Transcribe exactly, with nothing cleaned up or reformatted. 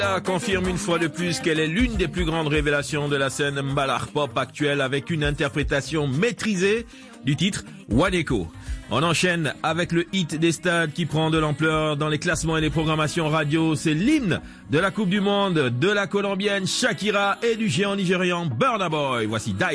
confirme une fois de plus qu'elle est l'une des plus grandes révélations de la scène Mbalar Pop actuelle avec une interprétation maîtrisée du titre Wadeko. On enchaîne avec le hit des stades qui prend de l'ampleur dans les classements et les programmations radio. C'est l'hymne de la Coupe du Monde de la Colombienne Shakira et du géant nigérian Burna Boy. Voici Die.